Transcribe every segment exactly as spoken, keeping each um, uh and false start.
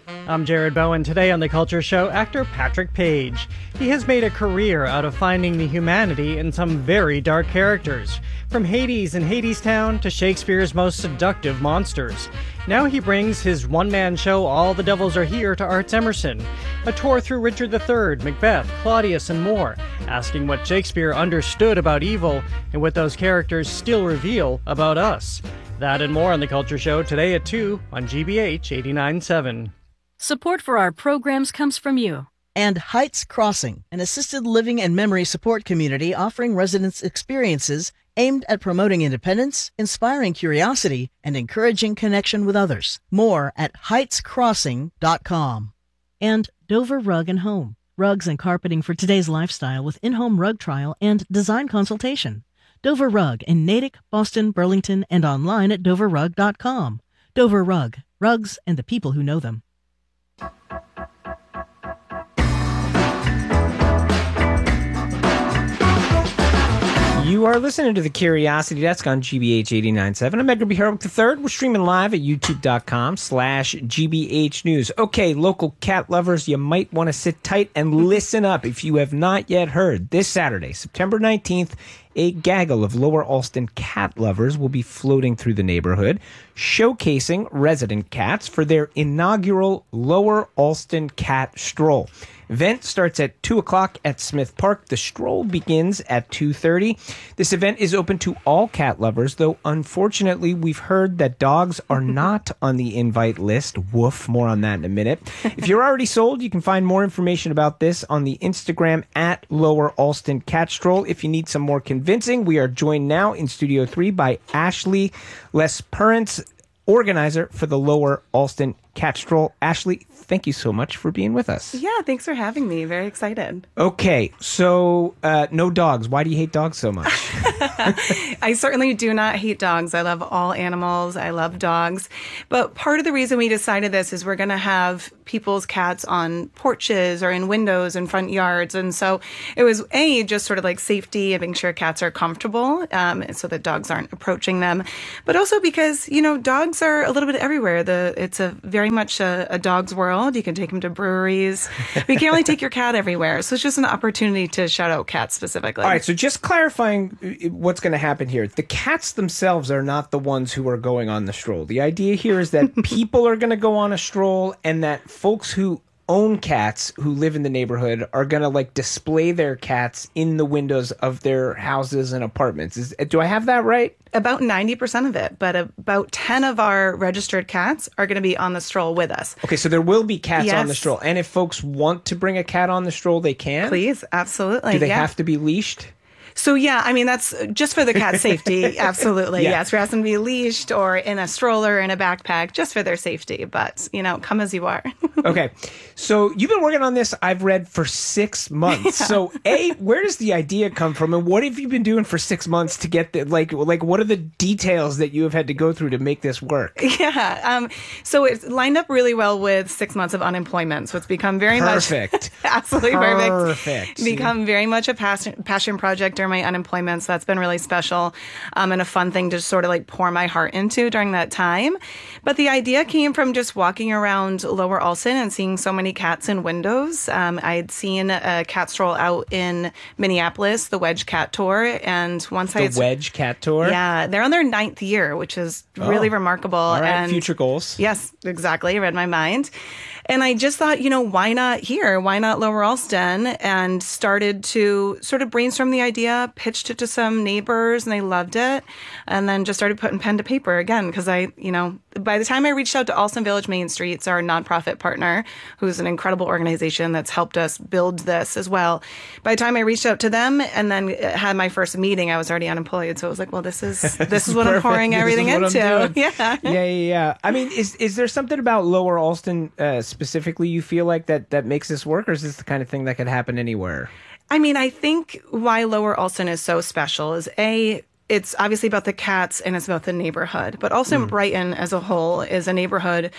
I'm Jared Bowen. Today on The Culture Show, actor Patrick Page. He has made a career out of finding the humanity in some very dark characters, from Hades and Hadestown to Shakespeare's most seductive monsters. Now he brings his one-man show All the Devils Are Here to Arts Emerson, a tour through Richard the Third, Macbeth, Claudius, and more, asking what Shakespeare understood about evil and what those characters still reveal about us. That and more on The Culture Show today at two on G B H eighty-nine point seven. Support for our programs comes from you. And Heights Crossing, an assisted living and memory support community offering residents experiences aimed at promoting independence, inspiring curiosity, and encouraging connection with others. More at heights crossing dot com. And Dover Rug and Home, rugs and carpeting for today's lifestyle with in-home rug trial and design consultation. Dover Rug in Natick, Boston, Burlington, and online at dover rug dot com. Dover Rug, rugs and the people who know them. You are listening to The Curiosity Desk on G B H eighty-nine point seven. I'm Edgar B. Herwick the third. We're streaming live at youtube.com slash GBH News. Okay, local cat lovers, you might want to sit tight and listen up if you have not yet heard. This Saturday, September nineteenth, a gaggle of Lower Alston cat lovers will be floating through the neighborhood, showcasing resident cats for their inaugural Lower Alston Cat Stroll. Event starts at two o'clock at Smith Park. The stroll begins at two thirty. This event is open to all cat lovers, though unfortunately we've heard that dogs are not on the invite list. Woof, more on that in a minute. If you're already sold, you can find more information about this on the Instagram at Lower Alston Cat Stroll. If you need some more convincing, we are joined now in Studio three by Ashley Lesperance, organizer for the Lower Alston Cat Stroll. Ashley, thank you so much for being with us. Yeah, thanks for having me. Very excited. Okay, so uh, no dogs. Why do you hate dogs so much? I certainly do not hate dogs. I love all animals. I love dogs. But part of the reason we decided this is we're going to have people's cats on porches or in windows in front yards. And so it was, A, just sort of like safety and making sure cats are comfortable um, so that dogs aren't approaching them. But also because, you know, dogs are a little bit everywhere. The It's a very much a, a dog's world. You can take them to breweries. But you can't really take your cat everywhere. So it's just an opportunity to shout out cats specifically. All right, so just clarifying what's going to happen here. The cats themselves are not the ones who are going on the stroll. The idea here is that people are going to go on a stroll and that folks who own cats who live in the neighborhood are going to like display their cats in the windows of their houses and apartments. Is, do I have that right? About ninety percent of it, but about ten of our registered cats are going to be on the stroll with us. Okay, so there will be cats yes. on the stroll. And if folks want to bring a cat on the stroll, they can? Please, absolutely. Do they yeah. have to be leashed? So, yeah, I mean, that's just for the cat's safety. Absolutely. Yeah. Yes. We're asking to be leashed or in a stroller, in a backpack, just for their safety. But, you know, come as you are. Okay. So you've been working on this, I've read, for six months. Yeah. So, A, where does the idea come from? And what have you been doing for six months to get the, like, like what are the details that you have had to go through to make this work? Yeah. Um, so it's lined up really well with six months of unemployment. So it's become very perfect. much. absolutely perfect. Perfect. Become very much a passion, passion project during my unemployment. So that's been really special um, and a fun thing to just sort of like pour my heart into during that time. But the idea came from just walking around Lower Alston and seeing so many cats in windows. Um, I had seen a cat stroll out in Minneapolis, the Wedge Cat Tour. And once the I... The Wedge Cat Tour? Yeah. They're on their ninth year, which is oh. really remarkable. All right. And future goals. Yes, exactly. Read my mind. And I just thought, you know, why not here? Why not Lower Alston? And started to sort of brainstorm the idea, pitched it to some neighbors, and they loved it. And then just started putting pen to paper again, because I, you know, by the time I reached out to Alston Village Main Street, it's our nonprofit partner, who's an incredible organization that's helped us build this as well. By the time I reached out to them and then had my first meeting, I was already unemployed. So I was like, well, this is this, this is what perfect. I'm pouring everything into. Yeah. Yeah. Yeah, yeah. I mean, is is there something about Lower Alston uh, specifically you feel like that, that makes this work, or is this the kind of thing that could happen anywhere? I mean, I think why Lower Alston is so special is, A, it's obviously about the cats and it's about the neighborhood, but also mm. Brighton as a whole is a neighborhood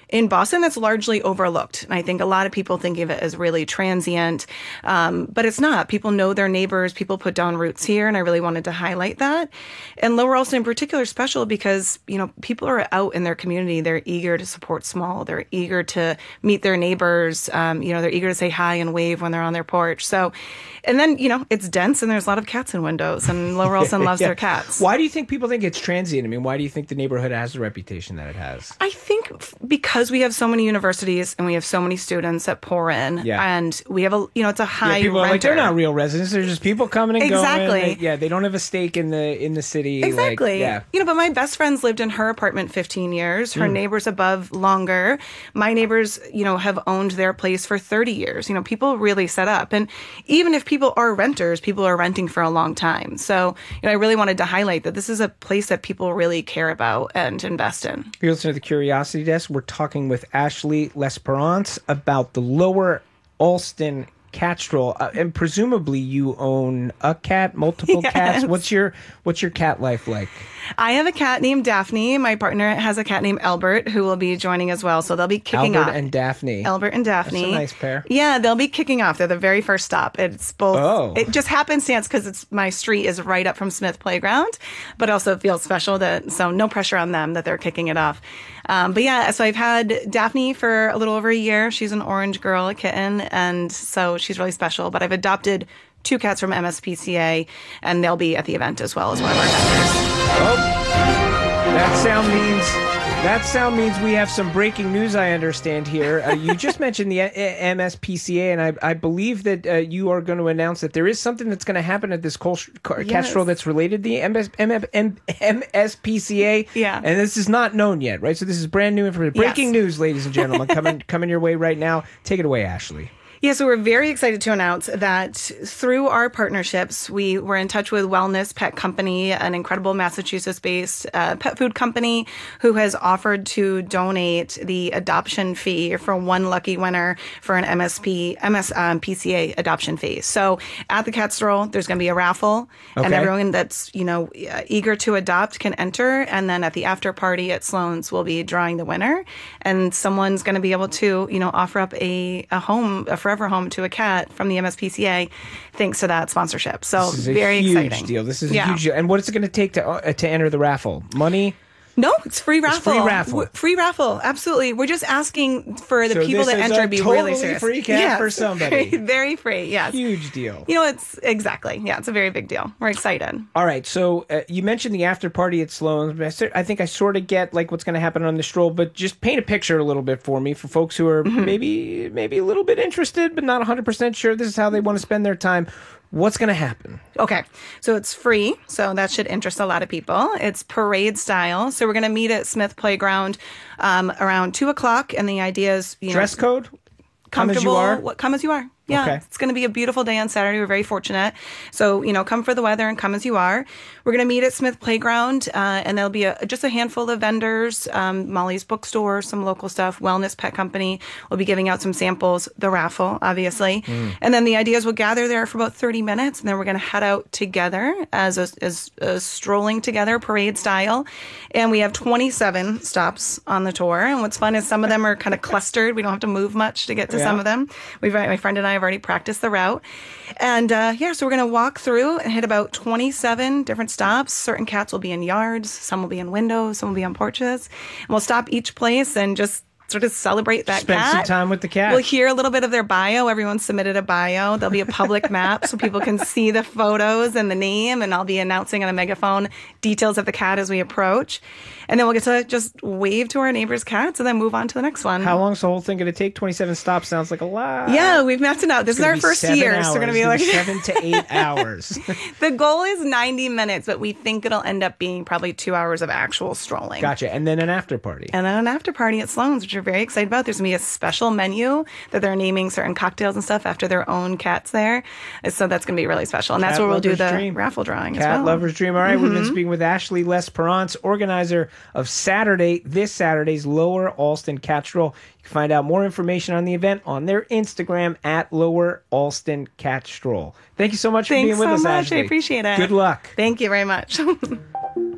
in Boston, that's largely overlooked. And I think a lot of people think of it as really transient, um, but it's not. People know their neighbors. People put down roots here, and I really wanted to highlight that. And Lower Alston in particular is special because, you know, people are out in their community. They're eager to support small. They're eager to meet their neighbors. Um, you know, they're eager to say hi and wave when they're on their porch. So, and then, you know, it's dense and there's a lot of cats in windows, and Lower Alston loves yeah. their cats. Why do you think people think it's transient? I mean, why do you think the neighborhood has the reputation that it has? I think f- because we have so many universities and we have so many students that pour in, Yeah. and we have a, you know, it's a high Yeah, people are renter. like, they're not real residents. They're just people coming and Exactly. going. They- yeah, they don't have a stake in the in the city. like, Exactly. yeah. You know, but my best friend's lived in her apartment fifteen years. Her Mm. neighbors above longer. My neighbors, you know, have owned their place for thirty years. You know, people really set up. And even if people are renters, people are renting for a long time. So, you know, I really wanted to highlight that this is a place that people really care about and invest in. You're listening to the Curiosity Desk. We're talking with Ashley L'Esperance about the Lower Alston cat stroll, uh, and presumably you own a cat, multiple Yes. cats. What's your what's your cat life like? I have a cat named Daphne. My partner has a cat named Albert, who will be joining as well. So they'll be kicking Albert off. and Daphne. Albert and Daphne. That's a nice pair. Yeah, they'll be kicking off. They're the very first stop. It's both. Oh. It just happenstance because it's my street is right up from Smith Playground, but also it feels special that so no pressure on them that they're kicking it off. Um, but yeah, so I've had Daphne for a little over a year. She's an orange girl, a kitten, and so she's really special. But I've adopted two cats from M S P C A, and they'll be at the event as well as one of our vendors. Oh. That sound means that sound means we have some breaking news. I understand here. Uh, you just mentioned the uh, M S P C A, and I, I believe that uh, you are going to announce that there is something that's going to happen at this col- car- cat Yes. stroll that's related to the M S, M, M, M S P C A. Yeah. And this is not known yet, right? So this is brand new information. Breaking Yes. news, ladies and gentlemen, coming coming your way right now. Take it away, Ashley. Yeah, so we're very excited to announce that through our partnerships, we were in touch with Wellness Pet Company, an incredible Massachusetts-based uh, pet food company who has offered to donate the adoption fee for one lucky winner for an M S P, M S um, P C A adoption fee. So at the cat stroll, there's going to be a raffle, and Okay. everyone that's you know uh, eager to adopt can enter. And then at the after party at Sloan's, we'll be drawing the winner, and someone's going to be able to you know offer up a a home, a forever home to a cat from the M S P C A, thanks to that sponsorship. So This is a very huge exciting deal. This is a Yeah. huge deal. And what is it going to take to uh, to enter the raffle? Money? No, it's free raffle. free raffle. W- Free raffle, absolutely. We're just asking for the So people this that is enter a to be totally really serious. free cat Yes, for somebody. Very, very free, yes. Huge deal. You know, it's exactly. Yeah, it's a very big deal. We're excited. All right, so uh, you mentioned the after party at Sloan's. I sor- I think I sort of get like what's going to happen on the stroll, but just paint a picture a little bit for me for folks who are Mm-hmm. maybe maybe a little bit interested, but not one hundred percent sure this is how they want to spend their time. What's going to happen? Okay, so it's free, so that should interest a lot of people. It's parade style, so we're going to meet at Smith Playground um, around two o'clock, and the idea is, you Dress know, code? Come as you comfortable. are? What, come as you are. Yeah, Okay. it's going to be a beautiful day on Saturday. We're very fortunate. So, you know, come for the weather and come as you are. We're going to meet at Smith Playground, uh, and there'll be a, just a handful of vendors, um, Molly's Bookstore, some local stuff, Wellness Pet Company. We'll be giving out some samples, the raffle, obviously. Mm. And then the idea is we'll gather there for about thirty minutes, and then we're going to head out together as a, as a strolling together, parade style. And we have twenty-seven stops on the tour. And what's fun is some of them are kind of clustered. We don't have to move much to get to Yeah. some of them. We've my friend and I have already practiced the route, and uh, yeah, so we're going to walk through and hit about twenty-seven different stops. Certain cats will be in yards, some will be in windows, some will be on porches, and we'll stop each place and just sort of celebrate that Spend cat. some time with the cat. We'll hear a little bit of their bio. Everyone submitted a bio. There'll be a public map so people can see the photos and the name, and I'll be announcing on a megaphone details of the cat as we approach. And then we'll get to just wave to our neighbors' cats and then move on to the next one. How long's the whole thing going to take? twenty-seven stops sounds like a lot. Yeah, we've mapped it out. This is Gonna our be first seven year, hours. so we're going to be It's like gonna seven to eight hours. the goal is ninety minutes, but we think it'll end up being probably two hours of actual strolling. Gotcha. And then an after party. And then an after party at Sloan's, which we're very excited about. There's going to be a special menu that they're naming certain cocktails and stuff after their own cats there. So that's going to be really special. And that's Cat where we'll do lover's the dream. raffle drawing Cat as well. Lover's Dream. All right, we've been speaking with Ashley L'Esperance, organizer of Saturday, this Saturday's Lower Alston Cat Stroll. You can find out more information on the event on their Instagram at Lower Alston Cat Stroll. Thank you so much for Thanks being with so us, much. Ashley. I appreciate it. Good luck. Thank you very much.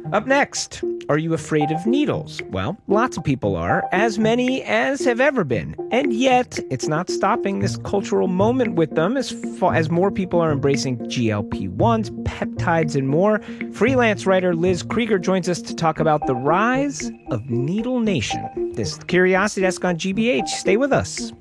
Up next, are you afraid of needles? Well, lots of people are, as many as have ever been. And yet, it's not stopping this cultural moment with them as, fa- as more people are embracing G L P ones, peptides, and more. Freelance writer Liz Krieger joins us to talk about the rise of Needle Nation. This is the Curiosity Desk on G B H. Stay with us.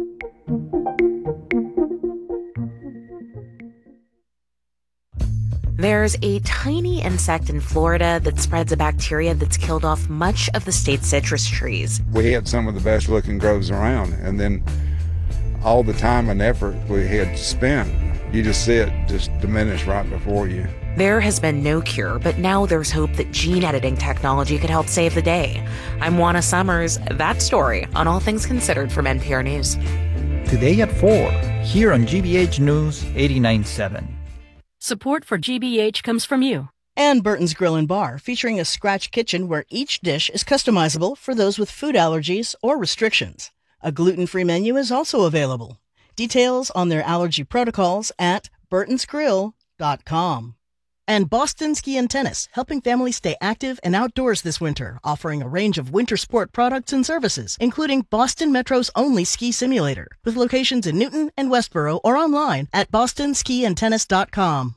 There's a tiny insect in Florida that spreads a bacteria that's killed off much of the state's citrus trees. We had some of the best looking groves around, and then all the time and effort we had spent, you just see it just diminish right before you. There has been no cure, but now there's hope that gene editing technology could help save the day. I'm Juana Summers. That story on All Things Considered from N P R News. Today at four, here on G B H News eighty-nine point seven. Support for G B H comes from you. And Burton's Grill and Bar, featuring a scratch kitchen where each dish is customizable for those with food allergies or restrictions. A gluten-free menu is also available. Details on their allergy protocols at burtons grill dot com. And Boston Ski and Tennis, helping families stay active and outdoors this winter, offering a range of winter sport products and services, including Boston Metro's only ski simulator, with locations in Newton and Westboro or online at boston ski and tennis dot com.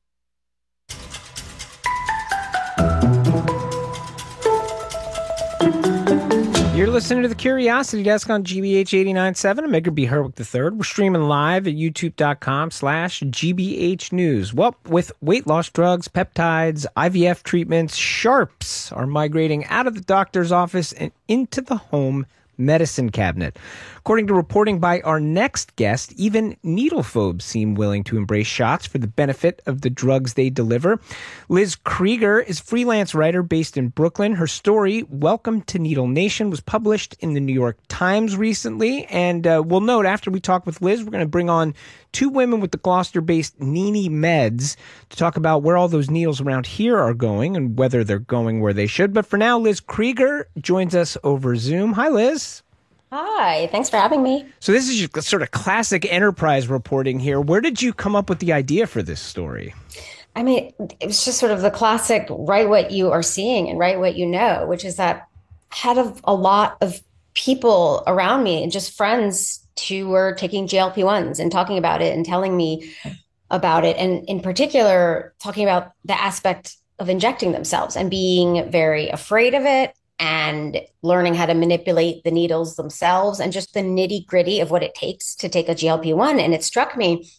You're listening to the Curiosity Desk on G B H eighty-nine point seven. I'm Edgar B. Herwick the third. We're streaming live at youtube.com slash GBH News. Well, with weight loss drugs, peptides, I V F treatments, sharps are migrating out of the doctor's office and into the home medicine cabinet. According to reporting by our next guest, even needle phobes seem willing to embrace shots for the benefit of the drugs they deliver. Liz Krieger is a freelance writer based in Brooklyn. Her story, Welcome to Needle Nation, was published in the New York Times recently. And uh, we'll note, after we talk with Liz, we're going to bring on two women with the Gloucester-based Nini Meds to talk about where all those needles around here are going and whether they're going where they should. But for now, Liz Krieger joins us over Zoom. Hi, Liz. Hi, thanks for having me. So this is just sort of classic enterprise reporting here. Where did you come up with the idea for this story? I mean, it was just sort of the classic, write what you are seeing and write what you know, which is that I had a, a lot of people around me and just friends who were taking G L P ones and talking about it and telling me about it. And in particular, talking about the aspect of injecting themselves and being very afraid of it and learning how to manipulate the needles themselves and just the nitty gritty of what it takes to take a G L P one. And it struck me,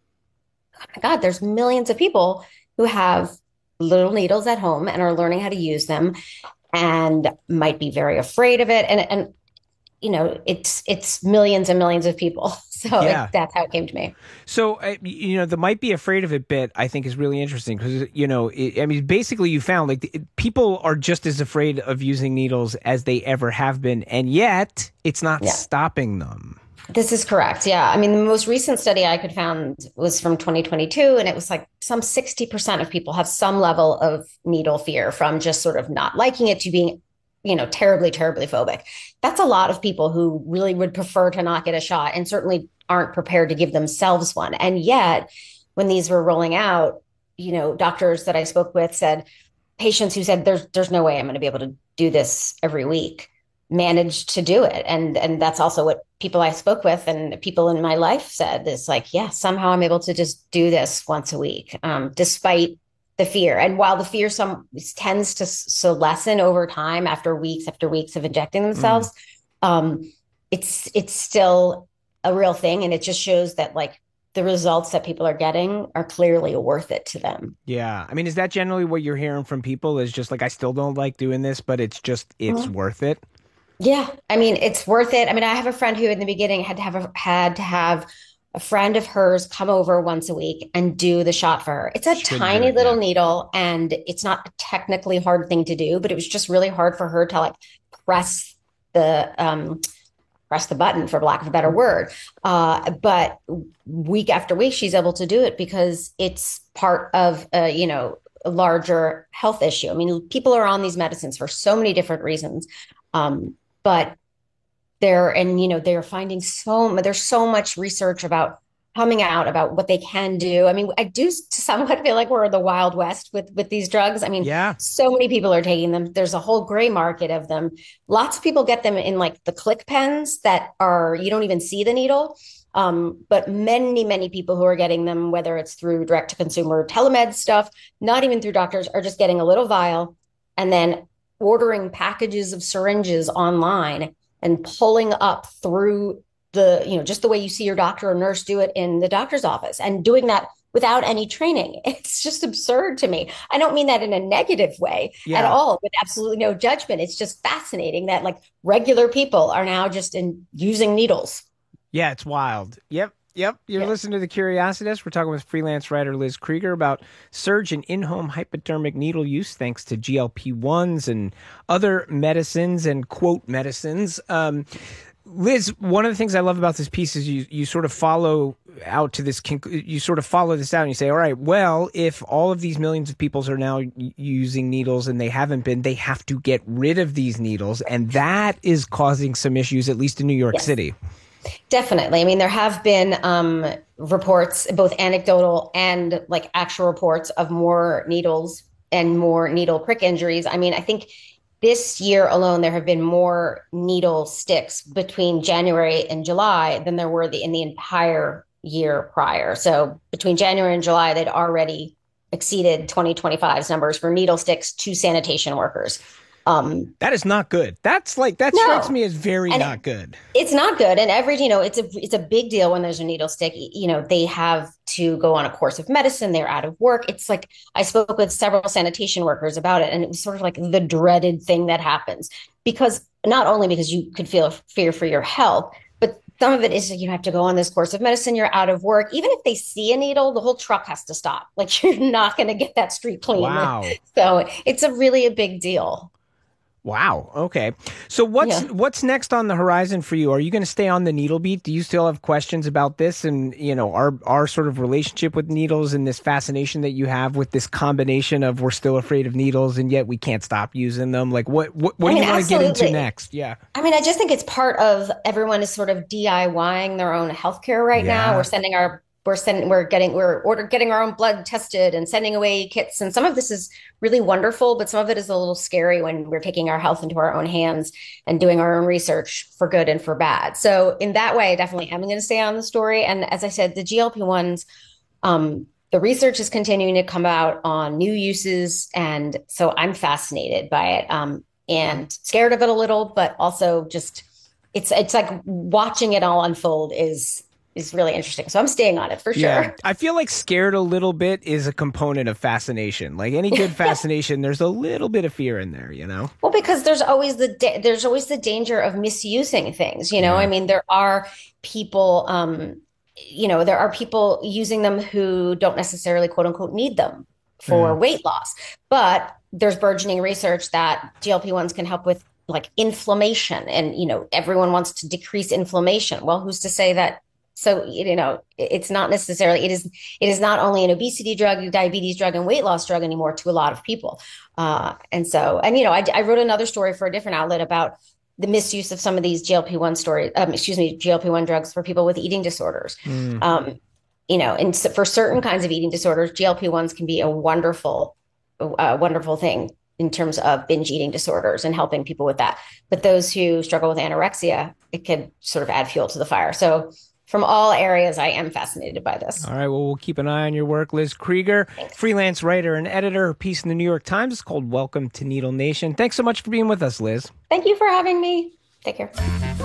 oh my God, there's millions of people who have little needles at home and are learning how to use them and might be very afraid of it. And, and you know, it's it's millions and millions of people. So Yeah. it, that's how it came to me. So, uh, you know, the might be afraid of it bit, I think, is really interesting because, you know, it, I mean, basically you found like the, people are just as afraid of using needles as they ever have been. And yet it's not Yeah. stopping them. This is correct. Yeah. I mean, the most recent study I could found was from twenty twenty-two, and it was like some sixty percent of people have some level of needle fear, from just sort of not liking it to being, you know, terribly, terribly phobic. That's a lot of people who really would prefer to not get a shot and certainly aren't prepared to give themselves one. And yet, when these were rolling out, you know, doctors that I spoke with said, patients who said, there's there's no way I'm going to be able to do this every week, managed to do it. And and that's also what people I spoke with and people in my life said, is like, yeah, somehow I'm able to just do this once a week, um, despite the fear. And while the fear some tends to so lessen over time after weeks after weeks of injecting themselves, mm. um, it's it's still a real thing. And it just shows that like the results that people are getting are clearly worth it to them. Yeah. I mean, is that generally what you're hearing from people, is just like, I still don't like doing this, but it's just, it's mm-hmm. worth it? Yeah. I mean, it's worth it. I mean, I have a friend who in the beginning had to have a, had to have a friend of hers come over once a week and do the shot for her. It's a Should tiny it, little yeah. needle, and it's not a technically hard thing to do, but it was just really hard for her to like press the, um, press the button, for lack of a better word. Uh, but week after week, she's able to do it because it's part of, a, you know, a larger health issue. I mean, people are on these medicines for so many different reasons. Um, but they're, and, you know, they're finding so, there's so much research about coming out about what they can do. I mean, I do somewhat feel like we're in the Wild West with with these drugs. I mean, yeah. so many people are taking them. There's a whole gray market of them. Lots of people get them in like the click pens that are, you don't even see the needle. Um, but many, many people who are getting them, whether it's through direct to consumer telemed stuff, not even through doctors, are just getting a little vial and then ordering packages of syringes online and pulling up through the, you know, just the way you see your doctor or nurse do it in the doctor's office, and doing that without any training. It's just absurd to me. I don't mean that in a negative way yeah. at all, with absolutely no judgment. It's just fascinating that like regular people are now just in using needles. Yeah, it's wild. Yep. Yep. You're yeah. listening to The Curiosity Desk. We're talking with freelance writer Liz Krieger about surge in in-home hypodermic needle use thanks to G L P ones and other medicines and quote medicines. Um, Liz, one of the things I love about this piece is you, you sort of follow out to this, you sort of follow this out and you say, all right, well, if all of these millions of people are now using needles and they haven't been, they have to get rid of these needles. And that is causing some issues, at least in New York yes. City. Definitely. I mean, there have been um, reports, both anecdotal and like actual reports of more needles and more needle prick injuries. I mean, I think this year alone, there have been more needle sticks between January and July than there were the, in the entire year prior. So between January and July, they'd already exceeded twenty twenty-five's numbers for needle sticks to sanitation workers. Um, that is not good. That's like, that no. strikes me as very and not good. It's not good. And every, you know, it's a, it's a big deal when there's a needle stick. You know, they have to go on a course of medicine. They're out of work. It's like, I spoke with several sanitation workers about it, and it was sort of like the dreaded thing that happens, because not only because you could feel fear for your health, but some of it is you have to go on this course of medicine. You're out of work. Even if they see a needle, the whole truck has to stop. Like, you're not going to get that street clean. Wow. So it's a really a big deal. Wow. Okay. So what's Yeah. what's next on the horizon for you? Are you going to stay on the needle beat? Do you still have questions about this and, you know, our our sort of relationship with needles and this fascination that you have with this combination of we're still afraid of needles and yet we can't stop using them? Like what what, what I do mean, you want to get absolutely. into next? Yeah. I mean, I just think it's part of everyone is sort of DIYing their own healthcare right Yeah. now. We're sending our We're sending, we're getting, we're order, getting our own blood tested and sending away kits. And some of this is really wonderful, but some of it is a little scary when we're taking our health into our own hands and doing our own research for good and for bad. So in that way, I definitely am going to stay on the story. And as I said, the G L P ones, um, the research is continuing to come out on new uses. And so I'm fascinated by it, um, and scared of it a little, but also just, it's, it's like watching it all unfold is, is really interesting. So I'm staying on it for sure. Yeah. I feel like scared a little bit is a component of fascination. Like any good fascination, there's a little bit of fear in there, you know? Well, because there's always the da- there's always the danger of misusing things. You know, Yeah. I mean, there are people, um, you know, there are people using them who don't necessarily quote unquote need them for Mm. weight loss, but there's burgeoning research that G L P ones can help with like inflammation, and you know, everyone wants to decrease inflammation. Well, who's to say that? So, you know, it's not necessarily, it is, it is not only an obesity drug, diabetes drug, and weight loss drug anymore to a lot of people. Uh, and so, and, you know, I, I wrote another story for a different outlet about the misuse of some of these G L P one stories, um, excuse me, G L P one drugs for people with eating disorders. Mm. Um, you know, and so for certain kinds of eating disorders, G L P ones can be a wonderful, uh, wonderful thing in terms of binge eating disorders and helping people with that. But those who struggle with anorexia, it could sort of add fuel to the fire. So from all areas, I am fascinated by this. All right. Well, we'll keep an eye on your work. Liz Krieger, Thanks. freelance writer and editor, a piece in the New York Times. It's called Welcome to Needle Nation. Thanks so much for being with us, Liz. Thank you for having me. Take care.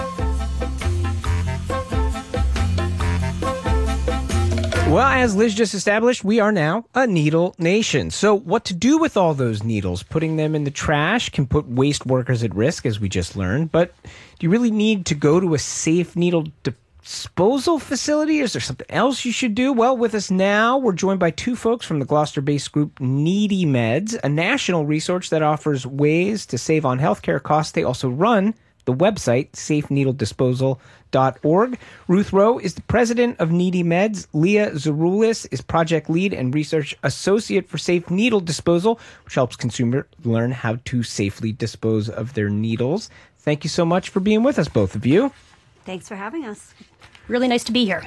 Well, as Liz just established, we are now a needle nation. So what to do with all those needles? Putting them in the trash can put waste workers at risk, as we just learned. But do you really need to go to a safe needle disposal facility? Is there something else you should do? Well, with us now, we're joined by two folks from the Gloucester-based group Needy Meds, a national resource that offers ways to save on healthcare costs. They also run the website, safe needle disposal dot org. Ruth Rowe is the president of Needy Meds. Leah Zaroulis is project lead and research associate for Safe Needle Disposal, which helps consumers learn how to safely dispose of their needles. Thank you so much for being with us, both of you. Thanks for having us. Really nice to be here.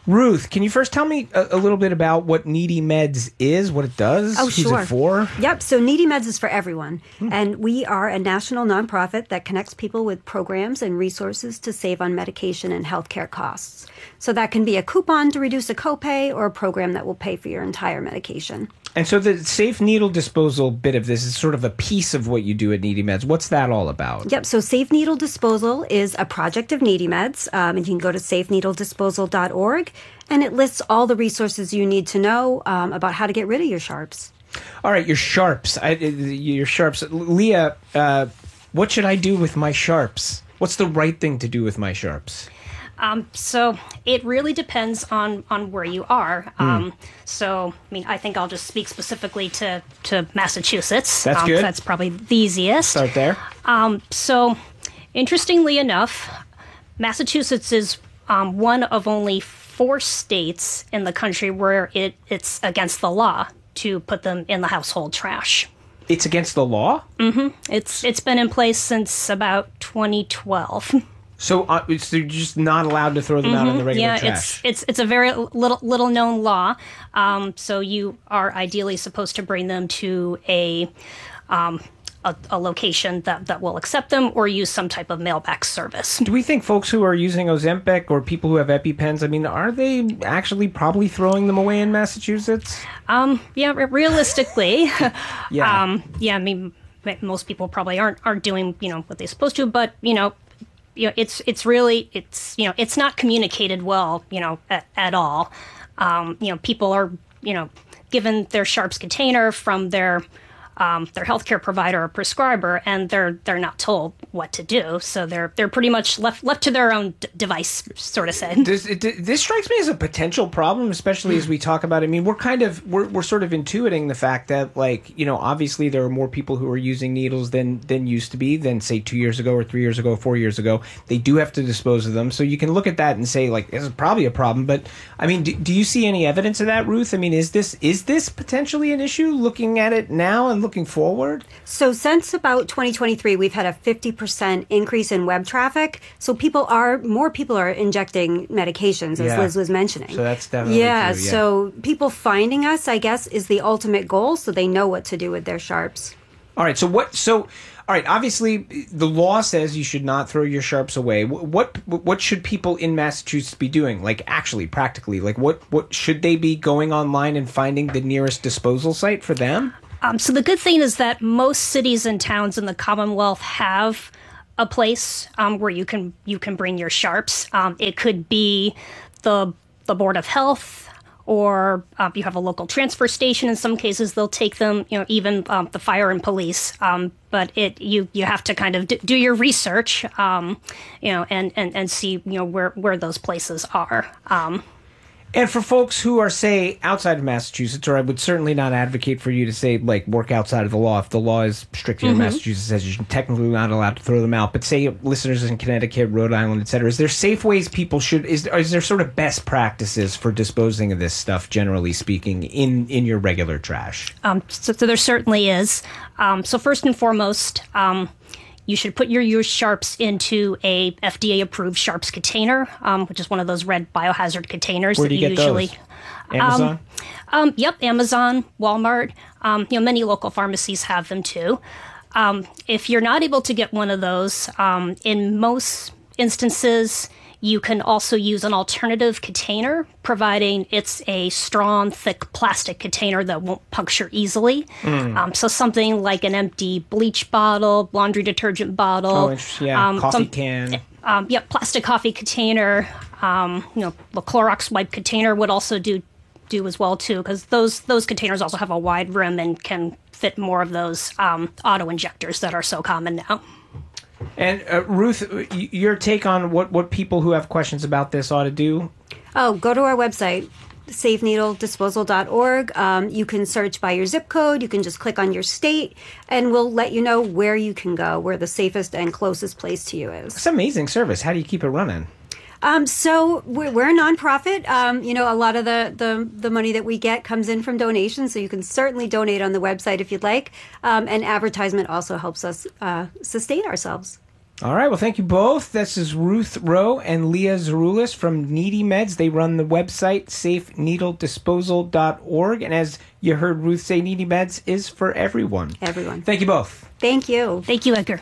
Ruth, can you first tell me a, a little bit about what Needy Meds is, what it does, Oh, who's sure. it for? Yep. So Needy Meds is for everyone. Hmm. And we are a national nonprofit that connects people with programs and resources to save on medication and healthcare costs. So that can be a coupon to reduce a copay or a program that will pay for your entire medication. And so the safe needle disposal bit of this is sort of a piece of what you do at Needy Meds. What's that all about? Yep. So Safe Needle Disposal is a project of Needy Meds. Um, and you can go to safe needle disposal dot org, and it lists all the resources you need to know um, about how to get rid of your sharps. All right, your sharps. I, your sharps. Leah, uh, what should I do with my sharps? What's the right thing to do with my sharps? Um, so it really depends on, on where you are. Mm. Um, so, I mean, I think I'll just speak specifically to, to Massachusetts. That's um, good. That's probably the easiest. Start there. Um, so, interestingly enough, Massachusetts is um, one of only four states in the country where it, it's against the law to put them in the household trash. It's against the law? Mm-hmm. It's It's been in place since about twenty twelve. So, uh, it's, you're just not allowed to throw them mm-hmm. out in the regular yeah, trash? Yeah, it's, it's it's a very little little known law. Um, so you are ideally supposed to bring them to a um, a, a location that, that will accept them, or use some type of mailback service. Do we think folks who are using Ozempic or people who have EpiPens, I mean, are they actually probably throwing them away in Massachusetts? Um, yeah, re- realistically, yeah, um, yeah. I mean, most people probably aren't aren't doing you know what they're supposed to, but you know. You know, it's it's really it's you know it's not communicated well you know at, at all. Um, you know, people are you know given their Sharps container from their um, their healthcare provider or prescriber, and they're they're not told what to do. So they're they're pretty much left left to their own d- device, sort of say. This, it, this strikes me as a potential problem, especially as we talk about it. I mean, we're kind of we're we're sort of intuiting the fact that, like, you know, obviously there are more people who are using needles than than used to be, than say two years ago or three years ago, or four years ago. They do have to dispose of them, so you can look at that and say, like, this is probably a problem. But I mean, do, do you see any evidence of that, Ruth? I mean, is this is this potentially an issue? Looking at it now and looking forward? So since about twenty twenty-three, we've had a fifty percent increase in web traffic. So people are, more people are injecting medications, as Yeah. Liz was mentioning. So that's definitely yeah, true, yeah. so people finding us, I guess, is the ultimate goal, so they know what to do with their sharps. All right, so what so all right, obviously the law says you should not throw your sharps away. What what, what should people in Massachusetts be doing? Like, actually, practically, like what what should they be going online and finding the nearest disposal site for them? Um, so the good thing is that most cities and towns in the Commonwealth have a place um, where you can you can bring your sharps. Um, it could be the the Board of Health, or uh, you have a local transfer station. In some cases, they'll take them. You know, even um, the fire and police. Um, but it you you have to kind of d- do your research. Um, you know, and, and, and see you know where where those places are. Um, And for folks who are, say, outside of Massachusetts, or I would certainly not advocate for you to say, like, work outside of the law. If the law is strict here in Mhm. Massachusetts, says you're technically not allowed to throw them out. But say listeners in Connecticut, Rhode Island, et cetera, is there safe ways people should, is, is there sort of best practices for disposing of this stuff, generally speaking, in, in your regular trash? Um, so, so there certainly is. Um, so first and foremost, um, you should put your used sharps into a F D A-approved sharps container, um, which is one of those red biohazard containers Where that do you get usually. those? Amazon? Um, um, yep, Amazon, Walmart. Um, you know, many local pharmacies have them too. Um, if you're not able to get one of those, um, in most instances, you can also use an alternative container, providing it's a strong, thick plastic container that won't puncture easily. Mm. Um, so something like an empty bleach bottle, laundry detergent bottle. Oh, interesting. Yeah, um, coffee some- can. Um, yep, plastic coffee container. Um, you know, the Clorox wipe container would also do do as well too, because those those containers also have a wide rim and can fit more of those um, auto injectors that are so common now. And uh, Ruth, y- your take on what, what people who have questions about this ought to do? Oh, go to our website, safe needle disposal dot org. Um, you can search by your zip code. You can just click on your state, and we'll let you know where you can go, where the safest and closest place to you is. It's amazing service. How do you keep it running? Um, so we're, we're a nonprofit. Um, you know, a lot of the, the, the money that we get comes in from donations, so you can certainly donate on the website if you'd like. Um, and advertisement also helps us uh, sustain ourselves. All right. Well, thank you both. This is Ruth Rowe and Leah Zeroulis from Needy Meds. They run the website safe needle disposal dot org. And as you heard Ruth say, Needy Meds is for everyone. Everyone. Thank you both. Thank you. Thank you, Edgar.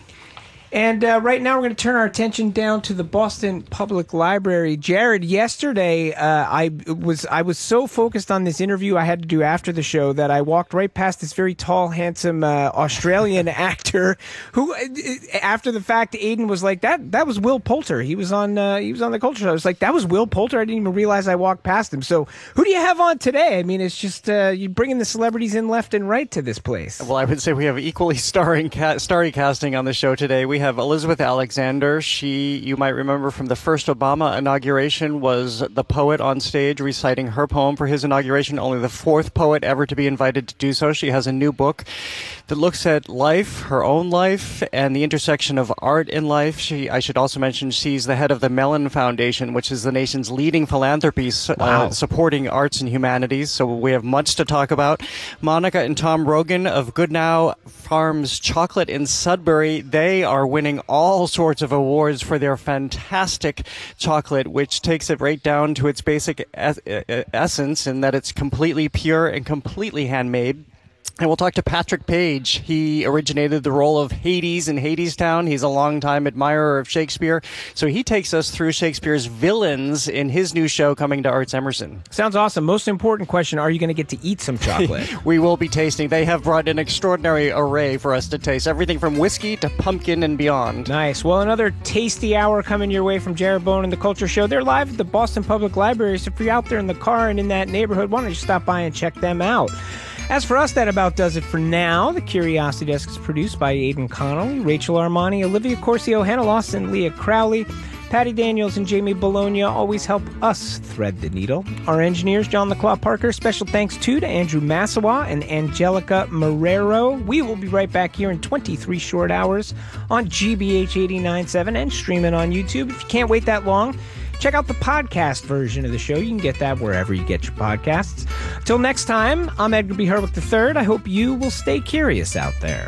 And uh, right now we're going to turn our attention down to the Boston Public Library. Jared, yesterday uh, I was I was so focused on this interview I had to do after the show that I walked right past this very tall, handsome uh, Australian actor who, after the fact, Aiden was like, "That that was Will Poulter. He was on uh, he was on the Culture Show." I was like, "That was Will Poulter." I didn't even realize I walked past him. So who do you have on today? I mean, it's just uh, you bringing the celebrities in left and right to this place. Well, I would say we have equally starring ca- starry casting on the show today. We have Elizabeth Alexander. She, you might remember from the first Obama inauguration, was the poet on stage reciting her poem for his inauguration, only the fourth poet ever to be invited to do so. She has a new book that looks at life, her own life, and the intersection of art in life. She, I should also mention, she's the head of the Mellon Foundation, which is the nation's leading philanthropy uh, wow. supporting arts and humanities. So we have much to talk about. Monica and Tom Rogan of Goodnow Farms Chocolate in Sudbury, they are winning all sorts of awards for their fantastic chocolate, which takes it right down to its basic es- essence in that it's completely pure and completely handmade. And we'll talk to Patrick Page. He originated the role of Hades in Hadestown. He's a longtime admirer of Shakespeare. So he takes us through Shakespeare's villains in his new show coming to Arts Emerson. Sounds awesome. Most important question, are you going to get to eat some chocolate? We will be tasting. They have brought an extraordinary array for us to taste. Everything from whiskey to pumpkin and beyond. Nice. Well, another tasty hour coming your way from Jared Bone and the Culture Show. They're live at the Boston Public Library. So if you're out there in the car and in that neighborhood, why don't you stop by and check them out? As for us, that about does it for now. The Curiosity Desk is produced by Aidan Connolly, Rachel Armani, Olivia Corcio, Hannah Lawson, Leah Crowley. Patty Daniels and Jamie Bologna always help us thread the needle. Our engineers, John LaClaw Parker. Special thanks, too, to Andrew Massawa and Angelica Marrero. We will be right back here in twenty-three short hours on G B H eighty-nine point seven and streaming on YouTube. If you can't wait that long, check out the podcast version of the show. You can get that wherever you get your podcasts. Till next time, I'm Edgar B. Herwick the third. I hope you will stay curious out there.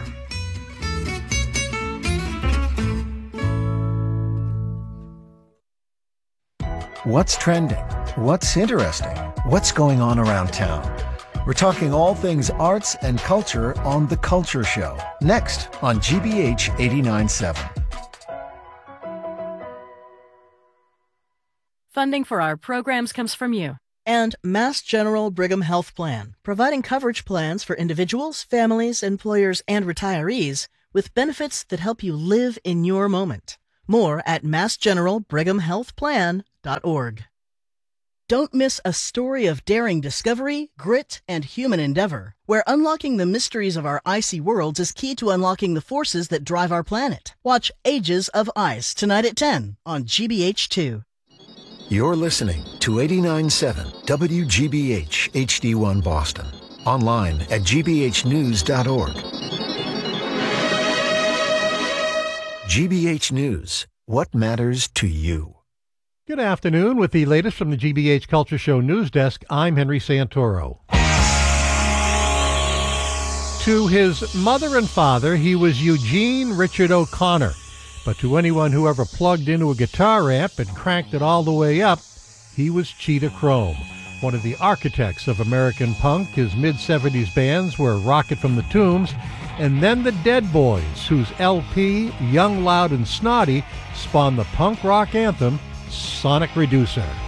What's trending? What's interesting? What's going on around town? We're talking all things arts and culture on The Culture Show. Next on G B H eighty-nine point seven. Funding for our programs comes from you. And Mass General Brigham Health Plan, providing coverage plans for individuals, families, employers, and retirees with benefits that help you live in your moment. More at mass general brigham health plan dot org. Don't miss a story of daring discovery, grit, and human endeavor, where unlocking the mysteries of our icy worlds is key to unlocking the forces that drive our planet. Watch Ages of Ice tonight at ten on G B H two. You're listening to eighty-nine point seven W G B H H D one Boston. Online at g b h news dot org. G B H News. What matters to you? Good afternoon. With the latest from the G B H Culture Show News Desk, I'm Henry Santoro. To his mother and father, he was Eugene Richard O'Connor. But to anyone who ever plugged into a guitar amp and cranked it all the way up, he was Cheetah Chrome, one of the architects of American punk. His mid-seventies bands were Rocket from the Tombs, and then the Dead Boys, whose L P, Young, Loud, and Snotty, spawned the punk rock anthem, Sonic Reducer.